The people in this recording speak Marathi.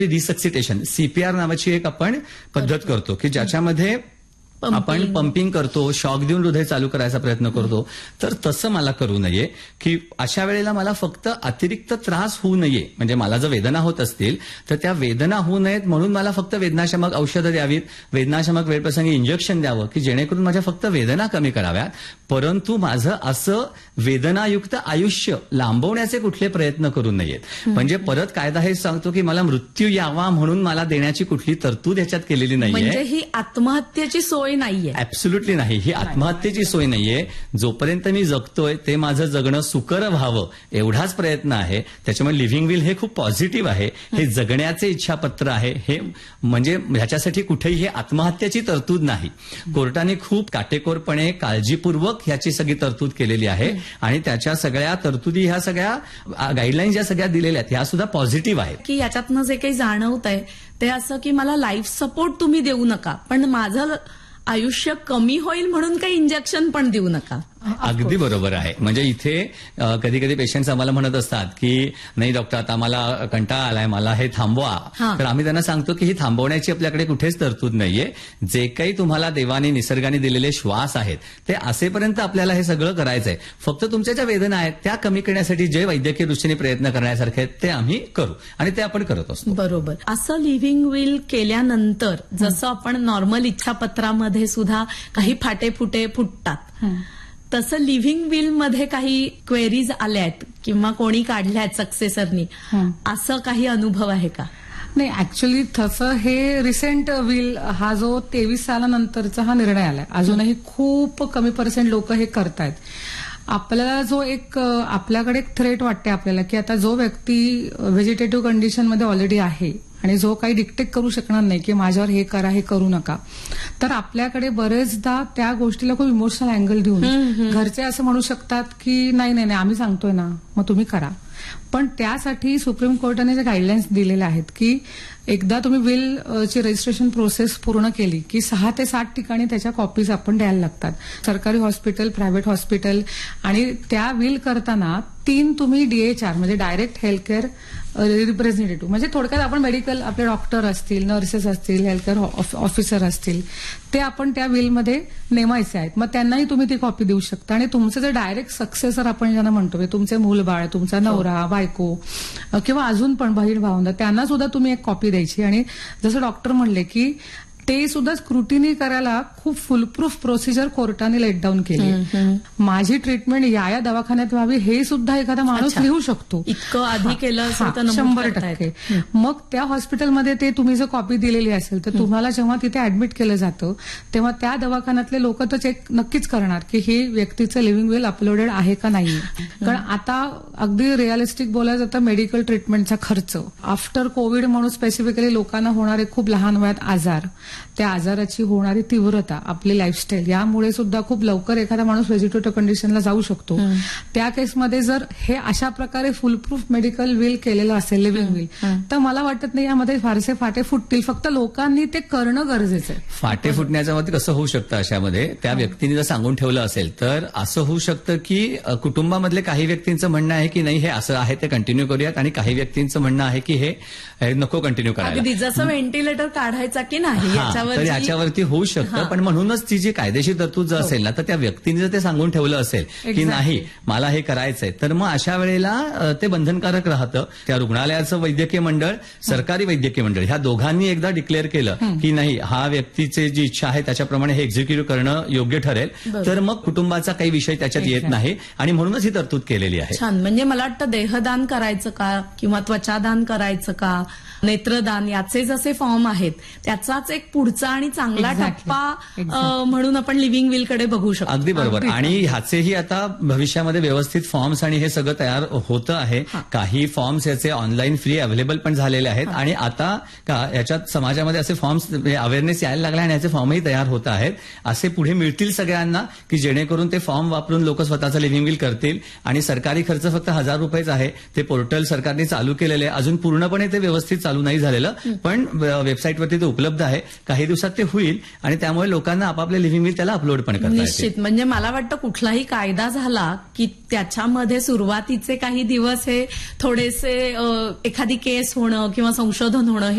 रिसक्सिटेशन CPR नावाची एक आपण पद्धत करतो की ज्याच्यामध्ये आपण पंपिंग करतो, शॉक देऊन हृदय चालू करायचा प्रयत्न करतो. तर तसं मला करू नये की अशा वेळेला मला फक्त अतिरिक्त त्रास होऊ नये, म्हणजे मला जर वेदना होत असतील तर त्या वेदना होऊ नयेत म्हणून मला फक्त वेदनाशमक औषधं द्यावीत, वेदनाशमक वेळप्रसंगी इंजेक्शन द्यावं की जेणेकरून माझ्या फक्त वेदना कमी कराव्यात. परंतु माझं असं वेदनायुक्त आयुष्य लांबवण्याचे कुठले प्रयत्न करू नयेत. म्हणजे परत कायदा हे सांगतो की मला मृत्यू यावा म्हणून मला देण्याची कुठली तरतूद ह्याच्यात केलेली नाहीये. म्हणजे ही आत्महत्येची सोय नाहीये. ऍब्सोल्युटली नाही. ही आत्महत्येची सोय नाहीये. जोपर्यंत मी जगतोय ते माझं जगणं सुकर व्हावं एवढाच प्रयत्न आहे. त्याच्यामुळे लिव्हिंग विल हे खूप पॉझिटिव्ह आहे. हे जगण्याचे इच्छापत्र आहे. हे म्हणजे ह्याच्यासाठी कुठेही हे आत्महत्येची तरतूद नाही. कोर्टाने खूप काटेकोरपणे काळजीपूर्वक ह्याची सगळी तरतूद केलेली आहे आणि त्याच्या सगळ्या तरतुदी ह्या सगळ्या गाईडलाईन्स ज्या सगळ्या दिलेल्या आहेत ह्या सुद्धा पॉझिटिव्ह आहेत. की याच्यातनं जे काही जाणवत आहे ते असं की मला लाईफ सपोर्ट तुम्ही देऊ नका, पण माझं आयुष्य कमी होईल म्हणून काही इंजेक्शन पण देऊ नका. अगदी बरोबर आहे. म्हणजे इथे कधी कधी पेशंट्स आम्हाला म्हणत असतात की नाही डॉक्टर आता मला कंटाळा आलाय, मला हे थांबवा. तर आम्ही त्यांना सांगतो की ही थांबवण्याची आपल्याकडे कुठेच तरतूद नाहीये. जे काही तुम्हाला देवाने निसर्गाने दिलेले श्वास आहेत ते असेपर्यंत आपल्याला हे सगळं करायचंय. फक्त तुमच्या ज्या वेदना आहेत त्या कमी करण्यासाठी जे वैद्यकीय दृष्टीने प्रयत्न करण्यासारखे आहेत ते आम्ही करू आणि ते आपण करत असतो. बरोबर. असं लिव्हिंग विल केल्यानंतर जसं आपण नॉर्मल इच्छापत्रामध्ये सुद्धा काही फाटेफुटे फुटतात तसं लिव्हिंग विल मध्ये काही क्वेरीज आल्या आहेत किंवा कोणी काढल्यात सक्सेसरनी, असं काही अनुभव आहे का? नाही, ऍक्च्युअली तसं हे रिसेंट विल हा जो 23 सालानंतरचा हा निर्णय आलाय. अजूनही खूप कमी पर्सेंट लोक हे करतायत. आपल्याला जो एक आपल्याकडे एक थ्रेट वाटते आपल्याला की आता जो व्यक्ती व्हेजिटेटिव्ह कंडिशनमध्ये ऑलरेडी आहे आणि जो काही डिक्टेट करू शकणार नाही की माझ्यावर हे करा हे करू नका, तर आपल्याकडे बरेचदा त्या गोष्टीला खूप इमोशनल अँगल देऊन घरचे असं म्हणू शकतात की नाही नाही आम्ही सांगतोय ना मग तुम्ही करा. पण त्यासाठी सुप्रीम कोर्टाने जे गाईडलाईन्स दिलेले आहेत की एकदा तुम्ही विल ची रजिस्ट्रेशन प्रोसेस पूर्ण केली की 6 ते 7 ठिकाणी त्याच्या कॉपीज आपण द्यायला लागतात. सरकारी हॉस्पिटल, प्रायव्हेट हॉस्पिटल, आणि त्या विल करताना 3 तुम्ही DHR म्हणजे डायरेक्ट हेल्थ केअर रिप्रेझेंटेटिव्ह, म्हणजे थोडक्यात आपण मेडिकल आपले डॉक्टर असतील, नर्सेस असतील, हेल्थ केअर ऑफिसर असतील, ते आपण त्या विलमध्ये नेमायचे आहेत. मग त्यांनाही तुम्ही ती कॉपी देऊ शकता. आणि तुमचे जे डायरेक्ट सक्सेसर आपण ज्यांना म्हणतो, तुमचे मूलबाळ, तुमचा नवरा, बायको किंवा अजून पण बहीण भावंड, त्यांना सुद्धा तुम्ही एक कॉपी द्यायची. आणि जसं डॉक्टर म्हणले की ते सुद्धा स्क्रुटिनी करायला खूप फुलप्रूफ प्रोसिजर कोर्टाने लेट डाऊन केली. माझी ट्रीटमेंट या दवाखान्यात व्हावी हे सुद्धा एखादा माणूस लिहू शकतो. इतकं आधी केलं असेल तर 100%. मग त्या हॉस्पिटलमध्ये ते तुम्ही जर कॉपी दिलेली असेल तर तुम्हाला जेव्हा तिथे ऍडमिट केलं जातं तेव्हा त्या दवाखान्यातले लोक तर चेक नक्कीच करणार की हे व्यक्तीचं लिव्हिंग विल अपलोडेड आहे का नाही. कारण आता अगदी रिअलिस्टिक बोलायचं तर मेडिकल ट्रीटमेंटचा खर्च, आफ्टर कोविड म्हणून स्पेसिफिकली लोकांना होणारे खूप लहान वयात आजार, त्या आजाराची होणारी तीव्रता, आपली लाईफस्टाईल, यामुळे सुद्धा खूप लवकर एखादा माणूस व्हेजिटेटिव्ह कंडिशनला जाऊ शकतो. त्या केसमध्ये जर हे अशा प्रकारे फुलप्रूफ मेडिकल विल केलेलं असेल, लिव्हिंग विल, तर मला वाटत नाही यामध्ये फारसे फाटे फुटतील. फक्त लोकांनी ते करणं गरजेचं आहे. फाटे फुटण्याच्या मध्ये कसं होऊ शकतं अशामध्ये, त्या व्यक्तीने जर सांगून ठेवलं असेल तर असं होऊ शकतं की कुटुंबामधले काही व्यक्तींचं म्हणणं आहे की नाही हे असं आहे ते कंटिन्यू करूयात, आणि काही व्यक्तींचं म्हणणं आहे की हे नको कंटिन्यू करायला. अगदी जसं व्हेंटिलेटर काढायचा की नाही तर याच्यावरती होऊ शकतं. पण म्हणूनच ती जी कायदेशीर तरतूद जर असेल ना, तर त्या व्यक्तीने जर ते सांगून ठेवलं असेल की नाही मला हे करायचंय, तर मग अशा वेळेला ते बंधनकारक राहतं. त्या रुग्णालयाचं वैद्यकीय मंडळ, सरकारी वैद्यकीय मंडळ, ह्या दोघांनी एकदा डिक्लेअर केलं की नाही हा व्यक्तीची जी इच्छा आहे त्याच्याप्रमाणे हे एक्झिक्युटिव्ह करणं योग्य ठरेल, तर मग कुटुंबाचा काही विषय त्याच्यात येत नाही आणि म्हणूनच ही तरतूद केलेली आहे. छान. म्हणजे मला वाटतं देहदान करायचं का किंवा त्वचादान करायचं का, नेत्रदान, याचे जसे फॉर्म आहेत त्याचाच एक पुढचा आणि चांगला टप्पा म्हणून आपण लिव्हिंग विल कडे बघू शकतो. अगदी बरोबर. आणि ह्याचेही आता भविष्यामध्ये व्यवस्थित फॉर्म्स आणि हे सगळं तयार होतं आहे. काही फॉर्म्स याचे ऑनलाईन फ्री अवेलेबल पण झालेले आहेत आणि आता याच्यात समाजामध्ये असे फॉर्म्स अवेअरनेस यायला लागला आणि याचे फॉर्मही तयार होत आहेत. असे पुढे मिळतील सगळ्यांना की जेणेकरून ते फॉर्म वापरून लोक स्वतःचं लिव्हिंग विल करतील. आणि सरकारी खर्च फक्त 1000 रुपयेच आहे. ते पोर्टल सरकारने चालू केलेले आहे. अजून पूर्णपणे ते व्यवस्थित चालू नाही झालेलं, पण वेबसाईटवरती ते उपलब्ध आहे. काही दिवसात ते होईल आणि त्यामुळे लोकांना आपापले लिव्हिंग विल त्याला अपलोड पण करता येतील. निश्चित. म्हणजे मला वाटतं कुठलाही कायदा झाला की त्याच्यामध्ये सुरुवातीचे काही दिवस हे थोडेसे एखादी केस होणं किंवा संशोधन होणं